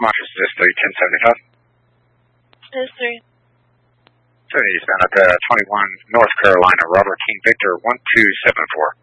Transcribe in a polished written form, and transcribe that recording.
Montrose is 1075. This 3. So he's down at 21 North Carolina, Robert King Victor 1274.